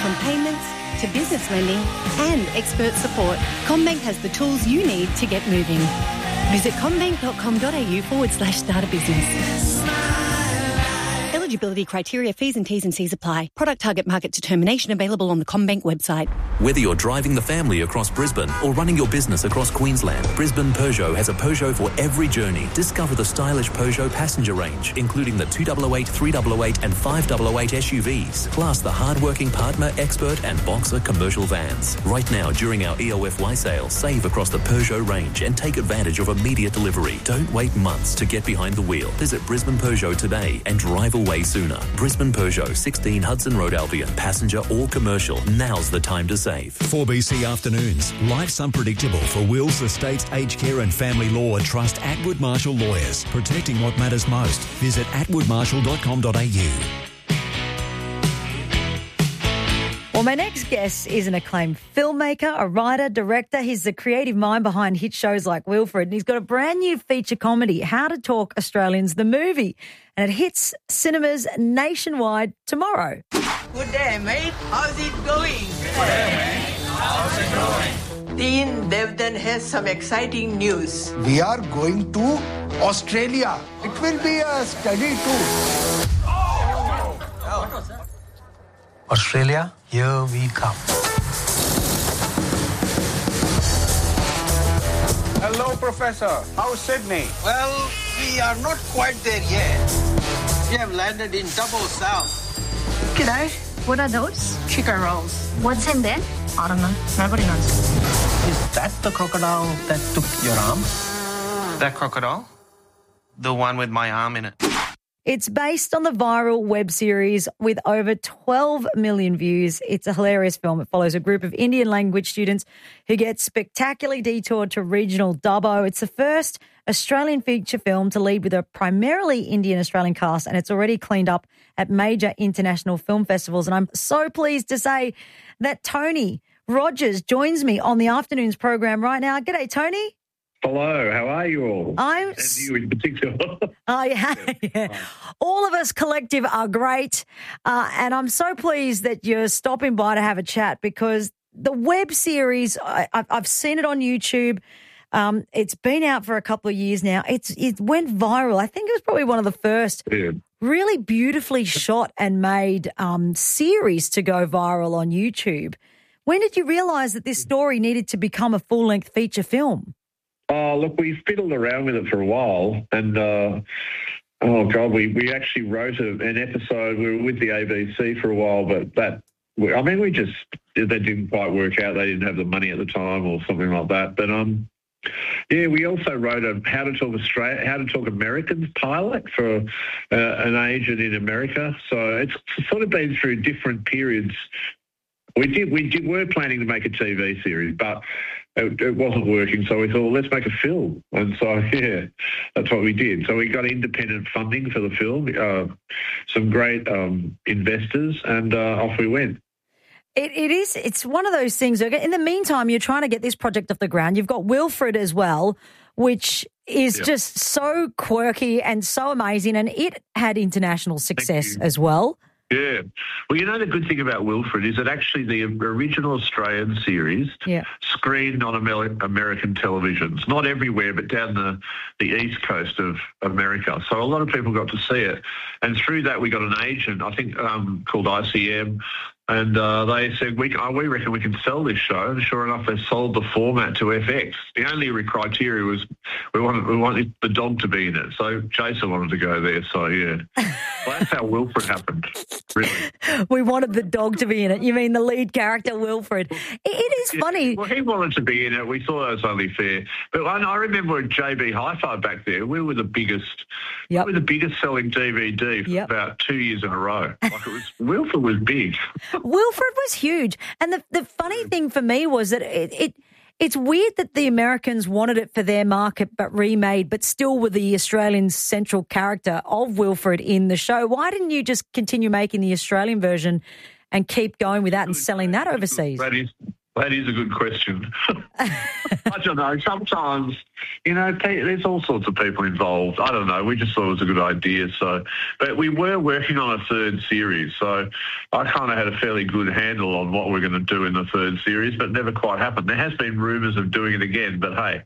From payments to business lending and expert support, CommBank has the tools you need to get moving. Visit commbank.com.au/start a business. Eligibility criteria, fees and T's and C's apply. Product target market determination available on the CommBank website. Whether you're driving the family across Brisbane or running your business across Queensland, Brisbane Peugeot has a Peugeot for every journey. Discover the stylish Peugeot passenger range, including the 2008, 3008 and 5008 SUVs, plus the hard-working Partner, Expert and Boxer commercial vans. Right now, during our EOFY sale, save across the Peugeot range and take advantage of immediate delivery. Don't wait months to get behind the wheel. Visit Brisbane Peugeot today and drive away sooner. Brisbane Peugeot, 16 Hudson Road, Albion. Passenger or commercial. Now's the time to save. 4BC Afternoons. Life's unpredictable. For wills, estates, aged care and family law, trust Atwood Marshall Lawyers. Protecting what matters most. Visit atwoodmarshall.com.au. Well, my next guest is an acclaimed filmmaker, a writer, director. He's the creative mind behind hit shows like Wilfred, and he's got a brand new feature comedy, How to Talk Australians, the movie, and it hits cinemas nationwide tomorrow. Good day, mate. How's it going? Good day, mate. How's it going? Dean Devdan has some exciting news. We are going to Australia. It will be a study tour. Australia, here we come. Hello, Professor. How's Sydney? Well, we are not quite there yet. We have landed in Double South. G'day. What are those? Chicken rolls. What's in there? I don't know. Nobody knows. Is that the crocodile that took your arm? That crocodile? The one with my arm in it. It's based on the viral web series with over 12 million views. It's a hilarious film. It follows a group of Indian language students who get spectacularly detoured to regional Dubbo. It's the first Australian feature film to lead with a primarily Indian-Australian cast, and it's already cleaned up at major international film festivals. And I'm so pleased to say that Tony Rogers joins me on the afternoons program right now. G'day, Tony. Hello, how are you all? And you in particular. Yeah. All of us collective are great. And I'm so pleased that you're stopping by to have a chat because the web series, I've seen it on YouTube. It's been out for a couple of years now. It went viral. I think it was probably one of the first really beautifully shot and made series to go viral on YouTube. When did you realise that this story needed to become a full-length feature film? Oh, look, we fiddled around with it for a while and, we actually wrote an episode. We were with the ABC for a while, but that didn't quite work out. They didn't have the money at the time or something like that. But, we also wrote a How to Talk Americans pilot for an agent in America. So it's sort of been through different periods. We were planning to make a TV series, but it wasn't working, so we thought, well, let's make a film. And so, that's what we did. So we got independent funding for the film, some great investors, and off we went. It's one of those things. In the meantime, you're trying to get this project off the ground. You've got Wilfred as well, which is just so quirky and so amazing, and it had international success as well. Yeah. Well, the good thing about Wilfred is that actually the original Australian series screened on American televisions, not everywhere, but down the east coast of America. So a lot of people got to see it. And through that, we got an agent, I think, called ICM, and they said, we reckon we can sell this show. And sure enough, they sold the format to FX. The only criteria was we wanted the dog to be in it. So Jason wanted to go there. So, yeah. Well, that's how Wilfred happened, really. We wanted the dog to be in it. You mean the lead character, Wilfred. It is funny. Well, he wanted to be in it. We thought that was only fair. But I remember at JB Hi-Fi back there, we were the biggest selling DVD for about 2 years in a row. Wilfred was big. Wilfred was huge. And the funny thing for me was that it's weird that the Americans wanted it for their market but remade, but still with the Australian central character of Wilfred in the show. Why didn't you just continue making the Australian version and keep going with that and selling that overseas? That is a good question. I don't know. Sometimes, there's all sorts of people involved. I don't know. We just thought it was a good idea. But we were working on a third series, so I kind of had a fairly good handle on what we're going to do in the third series, but never quite happened. There has been rumours of doing it again, but hey.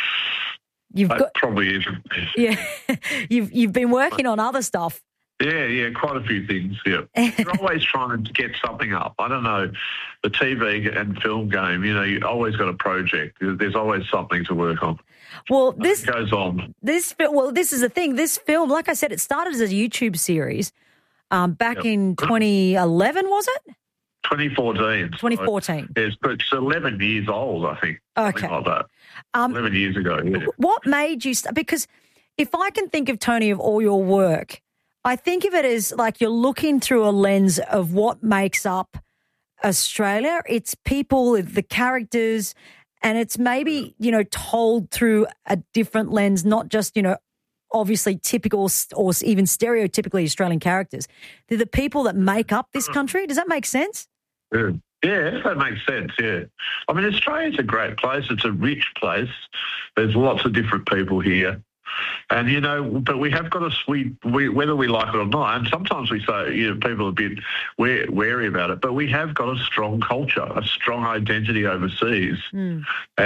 Probably isn't. Yeah, you've been working on other stuff. Yeah, quite a few things, yeah. You're always trying to get something up. I don't know, the TV and film game, you always got a project. There's always something to work on. Well, this goes on. This is the thing. This film, like I said, it started as a YouTube series back in 2011, was it? 2014. 2014. So it's 11 years old, I think. Okay. Something like that. 11 years ago, yeah. What made you because if I can think of, Tony, of all your work, I think of it as like you're looking through a lens of what makes up Australia. It's people, the characters, and it's maybe, told through a different lens, not just, obviously typical or even stereotypically Australian characters. They're the people that make up this country. Does that make sense? Yeah, that makes sense, yeah. I mean, Australia's a great place. It's a rich place. There's lots of different people here. And, but we have got whether we like it or not, and sometimes we say, people are a bit wary about it, but we have got a strong culture, a strong identity overseas. And,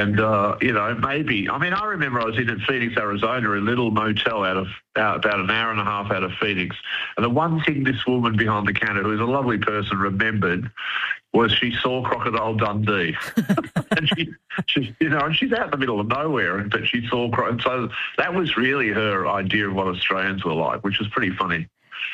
maybe, I remember I was in Phoenix, Arizona, a little motel about an hour and a half out of Phoenix. And the one thing this woman behind the counter, who is a lovely person, remembered was she saw Crocodile Dundee. And she's out in the middle of nowhere, but she saw Crocodile. So that was really her idea of what Australians were like, which was pretty funny.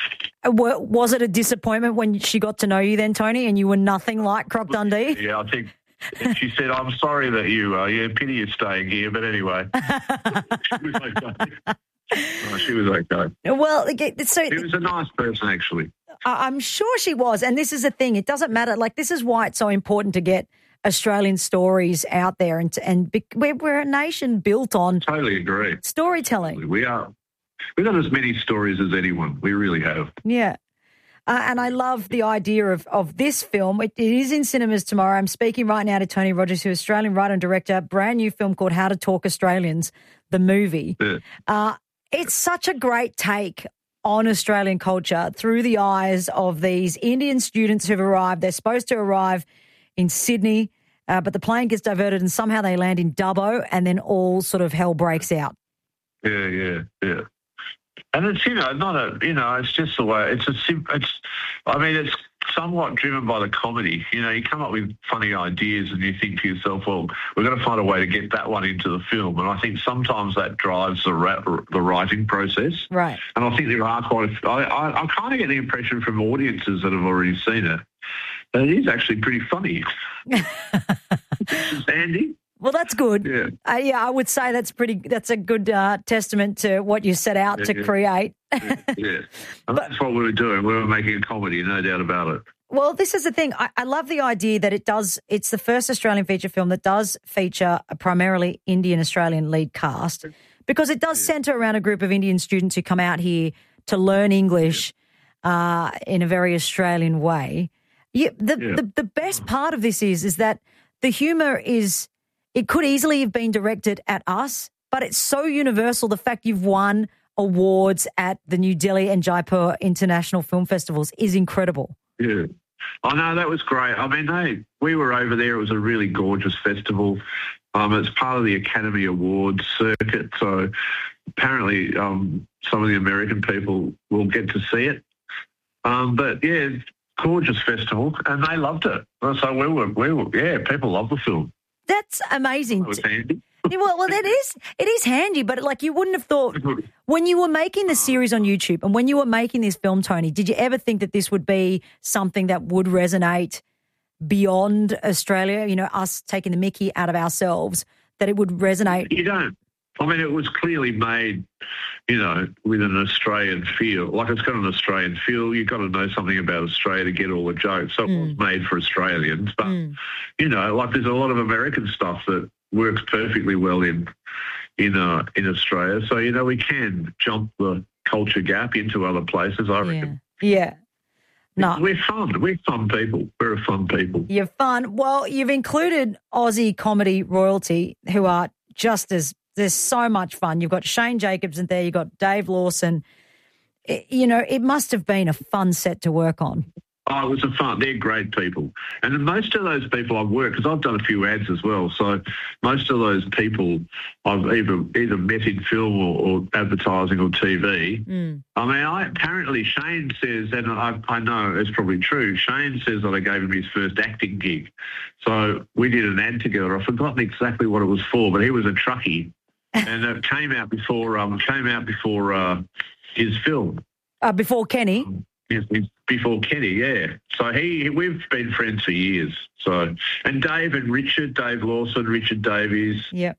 Was it a disappointment when she got to know you then, Tony, and you were nothing like Croc Dundee? Yeah, I think she said, I'm sorry that pity you're staying here, but anyway. She was okay. She was okay. Well, so she was a nice person, actually. I'm sure she was. And this is the thing. It doesn't matter. Like, this is why it's so important to get Australian stories out there. And we're a nation built on totally agree. Storytelling. We are. We've got as many stories as anyone. We really have. Yeah. And I love the idea of this film. It is in cinemas tomorrow. I'm speaking right now to Tony Rogers, who's Australian writer and director. Brand new film called How to Talk Australians, the movie. Yeah. It's such a great take on Australian culture through the eyes of these Indian students who've arrived. They're supposed to arrive in Sydney, but the plane gets diverted and somehow they land in Dubbo, and then all sort of hell breaks out. Yeah. And it's, it's just the way, it's somewhat driven by the comedy. You come up with funny ideas and you think to yourself, well, we're going to find a way to get that one into the film. And I think sometimes that drives the writing process. Right. And I think there are I kind of get the impression from audiences that have already seen it that it is actually pretty funny. Andy? Well, that's good. Yeah. I would say that's a good testament to what you set out to create. Yeah. And that's what we were doing. We were making a comedy, no doubt about it. Well, this is the thing. I love the idea that it's the first Australian feature film that does feature a primarily Indian-Australian lead cast, because it does centre around a group of Indian students who come out here to learn English in a very Australian way. The best part of this is that the humour is... It could easily have been directed at us, but it's so universal. The fact you've won awards at the New Delhi and Jaipur International Film Festivals is incredible. Yeah. I know, that was great. I mean, we were over there. It was a really gorgeous festival. It's part of the Academy Awards circuit, so apparently some of the American people will get to see it. But, yeah, gorgeous festival, and they loved it. So we were people love the film. That's amazing. That was handy. Well, it is handy, but like you wouldn't have thought when you were making the series on YouTube and when you were making this film, Tony, did you ever think that this would be something that would resonate beyond Australia, us taking the mickey out of ourselves, that it would resonate? You don't. I mean, it was clearly made, with an Australian feel. Like, it's got an Australian feel. You've got to know something about Australia to get all the jokes. So it was made for Australians. But, there's a lot of American stuff that works perfectly well in Australia. So, we can jump the culture gap into other places, I reckon. Yeah. No. We're fun. We're fun people. We're a fun people. You're fun. Well, you've included Aussie comedy royalty who are just as, there's so much fun. You've got Shane Jacobs in there. You've got Dave Lawson. It must have been a fun set to work on. Oh, it was fun. They're great people. And most of those people I've worked, because I've done a few ads as well, so most of those people I've either met in film or advertising or TV. I mean, apparently Shane says, and I know it's probably true, Shane says that I gave him his first acting gig. So we did an ad together. I've forgotten exactly what it was for, but he was a truckie. And it came out before his film. Before Kenny? Yes, before Kenny, yeah. So we've been friends for years. So, and Dave Lawson, Richard Davies. Yep.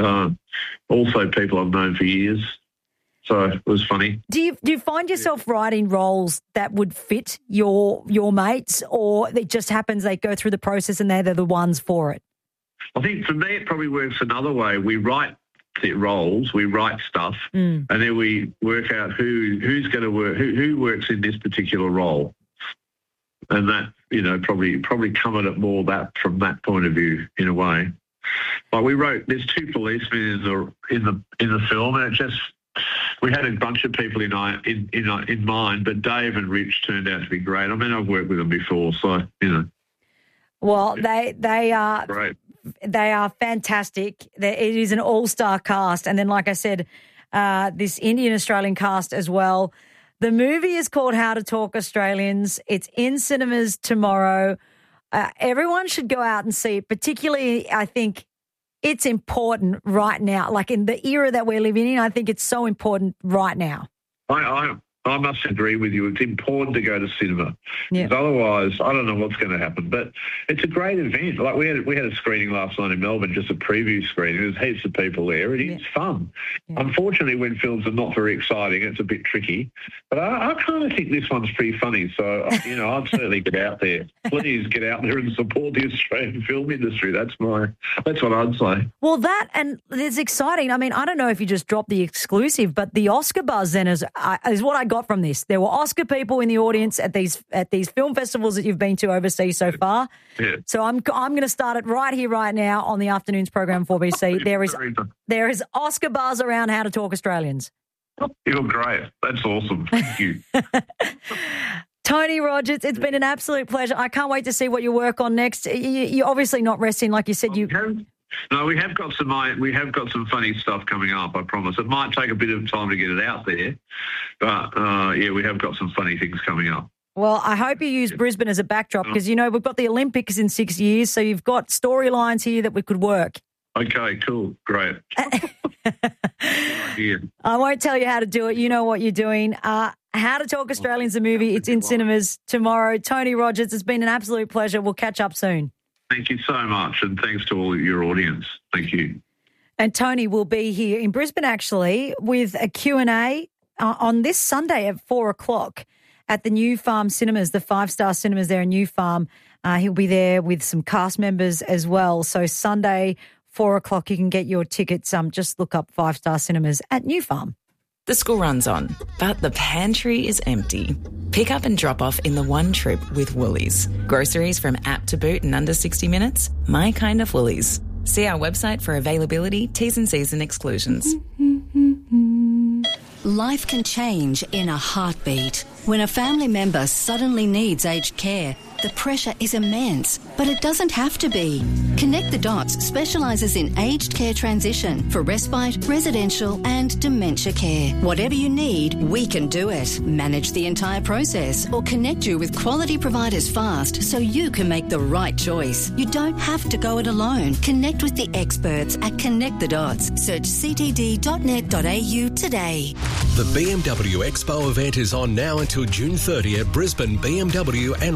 Also people I've known for years. So it was funny. Do you find yourself writing roles that would fit your mates, or it just happens they go through the process and they're the ones for it? I think for me it probably works another way. We write roles, we write stuff, and then we work out who's going to work, who works in this particular role, and that probably come at it more from that point of view in a way. Like there's two policemen in the film, and we had a bunch of people in mind, but Dave and Rich turned out to be great. I mean, I've worked with them before, so Well, they are great. They are fantastic. It is an all-star cast. And then, like I said, this Indian-Australian cast as well. The movie is called How to Talk Australians. It's in cinemas tomorrow. Everyone should go out and see it. Particularly, I think it's important right now. Like in the era that we're living in, I think it's so important right now. I must agree with you. It's important to go to cinema. Yeah. Otherwise, I don't know what's going to happen. But it's a great event. Like we had a screening last night in Melbourne, just a preview screening. There's heaps of people there. It is fun. Yeah. Unfortunately, when films are not very exciting, it's a bit tricky. But I kind of think this one's pretty funny. So, I'd certainly get out there. Please get out there and support the Australian film industry. That's what I'd say. Well, that and it's exciting. I mean, I don't know if you just dropped the exclusive, but the Oscar buzz then is what I got from this. There were Oscar people in the audience at these film festivals that you've been to overseas so far. Yeah. So I'm going to start it right here, right now on the afternoons program for BC. There is Oscar buzz around How to Talk Australians. You're great. That's awesome. Thank you. Tony Rogers, it's been an absolute pleasure. I can't wait to see what you work on next. You're obviously not resting, like you said. No, we have got some funny stuff coming up, I promise. It might take a bit of time to get it out there, but we have got some funny things coming up. Well, I hope you use Brisbane as a backdrop because, we've got the Olympics in 6 years, so you've got storylines here that we could work. Okay, cool. Great. Yeah. I won't tell you how to do it. You know what you're doing. How to Talk Australians, the movie. It's in cinemas tomorrow. Tony Rogers, it's been an absolute pleasure. We'll catch up soon. Thank you so much, and thanks to all your audience. Thank you. And Tony will be here in Brisbane, actually, with a Q&A on this Sunday at 4:00 at the New Farm Cinemas, the 5-star cinemas there in New Farm. He'll be there with some cast members as well. So Sunday, 4:00, you can get your tickets. Just look up 5-star cinemas at New Farm. The school runs on, but the pantry is empty. Pick up and drop off in the one trip with Woolies. Groceries from app to boot in under 60 minutes. My kind of Woolies. See our website for availability, T's and C's and exclusions. Life can change in a heartbeat. When a family member suddenly needs aged care, the pressure is immense, but it doesn't have to be. Connect the Dots specialises in aged care transition for respite, residential and dementia care. Whatever you need, we can do it. Manage the entire process or connect you with quality providers fast so you can make the right choice. You don't have to go it alone. Connect with the experts at Connect the Dots. Search ctd.net.au today. The BMW Expo event is on now until June 30 at Brisbane BMW and Westside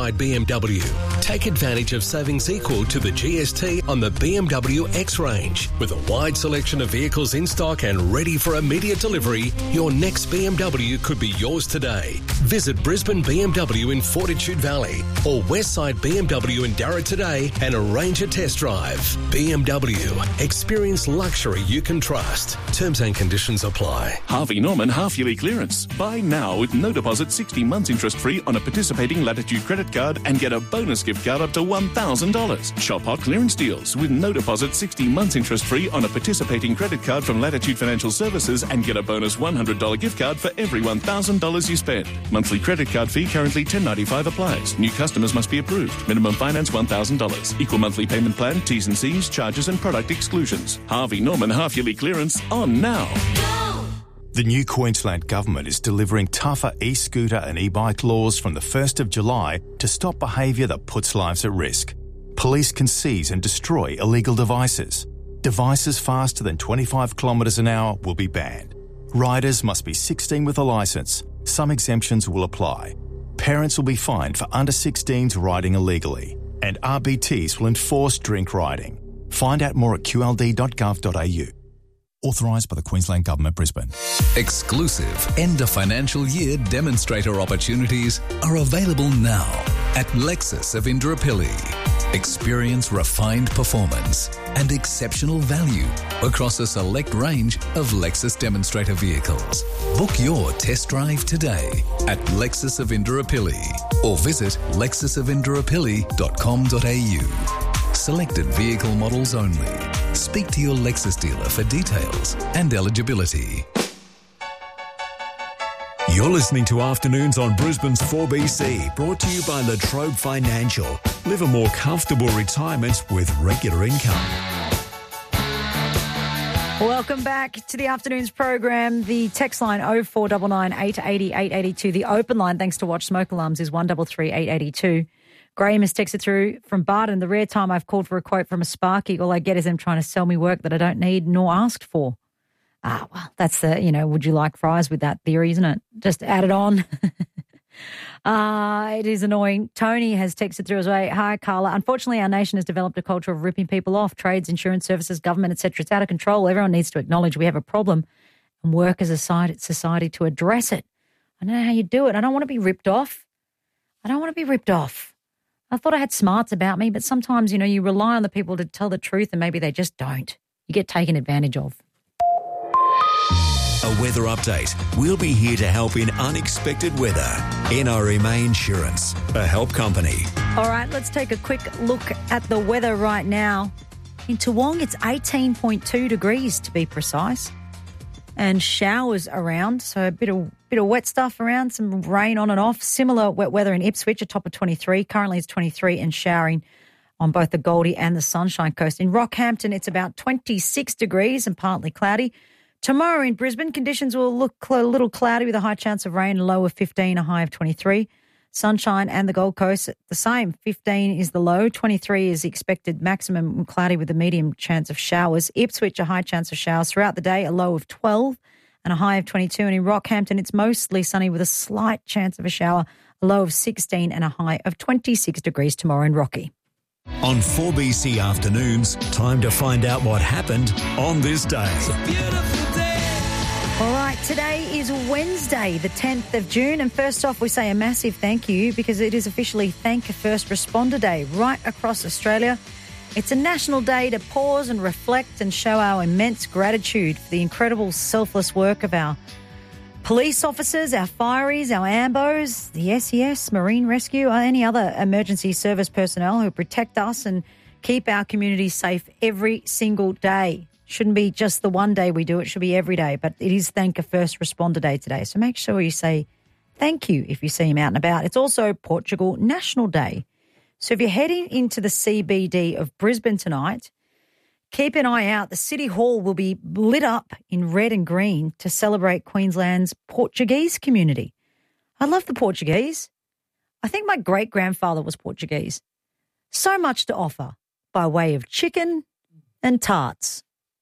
Westside BMW. Take advantage of savings equal to the GST on the BMW X range. With a wide selection of vehicles in stock and ready for immediate delivery, your next BMW could be yours today. Visit Brisbane BMW in Fortitude Valley or Westside BMW in Darra today and arrange a test drive. BMW. Experience luxury you can trust. Terms and conditions apply. Harvey Norman half-yearly clearance. Buy now with no deposit, 60 months interest-free on a participating Latitude credit card and get a bonus gift card up to $1,000. Shop hot clearance deals with no deposit, 60 months interest-free on a participating credit card from Latitude Financial Services and get a bonus $100 gift card for every $1,000 you spend. Monthly credit card fee currently $10.95 applies. New customers must be approved. Minimum finance $1,000. Equal monthly payment plan, T's and C's, charges and product exclusions. Harvey Norman half-yearly clearance on now. The new Queensland Government is delivering tougher e-scooter and e-bike laws from the 1st of July to stop behaviour that puts lives at risk. Police can seize and destroy illegal devices. Devices faster than 25 kilometres an hour will be banned. Riders must be 16 with a licence. Some exemptions will apply. Parents will be fined for under 16s riding illegally. And RBTs will enforce drink riding. Find out more at qld.gov.au. Authorised by the Queensland Government, Brisbane. Exclusive end of financial year demonstrator opportunities are available now at Lexus of Indooroopilly. Experience refined performance and exceptional value across a select range of Lexus demonstrator vehicles. Book your test drive today at Lexus of Indooroopilly or visit lexusofindooroopilly.com.au. Selected vehicle models only. Speak to your Lexus dealer for details and eligibility. You're listening to Afternoons on Brisbane's 4BC, brought to you by La Trobe Financial. Live a more comfortable retirement with regular income. Welcome back to the Afternoons program. The text line 0499 880 882. The open line, thanks to Watch Smoke Alarms, is 133 882. Graham has texted through from Barton. The rare time I've called for a quote from a Sparky, all I get is them trying to sell me work that I don't need nor asked for. Well, that's the, would you like fries with that theory, isn't it? Just add it on. It is annoying. Tony has texted through as well. Hi, Carla. Unfortunately, our nation has developed a culture of ripping people off. Trades, insurance services, government, etc. It's out of control. Everyone needs to acknowledge we have a problem and work as a society to address it. I don't know how you do it. I don't want to be ripped off. I thought I had smarts about me, but sometimes, you rely on the people to tell the truth and maybe they just don't. You get taken advantage of. A weather update. We'll be here to help in unexpected weather. NRMA Insurance, a help company. All right, let's take a quick look at the weather right now. In Toowong, it's 18.2 degrees to be precise. And showers around, so a bit of wet stuff around, some rain on and off. Similar wet weather in Ipswich, a top of 23. Currently it's 23 and showering on both the Goldie and the Sunshine Coast. In Rockhampton, it's about 26 degrees and partly cloudy. Tomorrow in Brisbane, conditions will look a little cloudy with a high chance of rain, a low of 15, a high of 23. Sunshine and the Gold Coast, the same. 15 is the low, 23 is the expected maximum, cloudy with a medium chance of showers. Ipswich, a high chance of showers throughout the day, a low of 12 and a high of 22. And in Rockhampton, it's mostly sunny with a slight chance of a shower, a low of 16 and a high of 26 degrees tomorrow in Rocky. On 4BC Afternoons, time to find out what happened on this day. It's a beautiful day. All right, today is Wednesday, the 10th of June, and first off, we say a massive thank you because it is officially Thank a First Responder Day right across Australia. It's a national day to pause and reflect and show our immense gratitude for the incredible selfless work of our police officers, our fireys, our AMBOs, the SES, Marine Rescue, or any other emergency service personnel who protect us and keep our communities safe every single day. Shouldn't be just the one day we do it, should be every day, but it is Thank a First Responder Day today. So make sure you say thank you if you see him out and about. It's also Portugal National Day. So if you're heading into the CBD of Brisbane tonight, keep an eye out. The City Hall will be lit up in red and green to celebrate Queensland's Portuguese community. I love the Portuguese. I think my great-grandfather was Portuguese. So much to offer by way of chicken and tarts.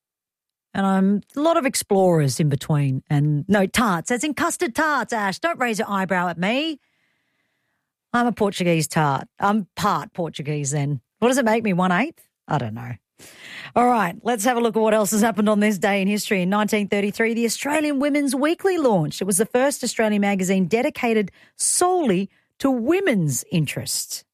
And a lot of explorers in between. And no, tarts, as in custard tarts, Ash. Don't raise your eyebrow at me. I'm a Portuguese tart. I'm part Portuguese then. What does it make me, 1/8? I don't know. All right, let's have a look at what else has happened on this day in history. In 1933, the Australian Women's Weekly launched. It was the first Australian magazine dedicated solely to women's interests.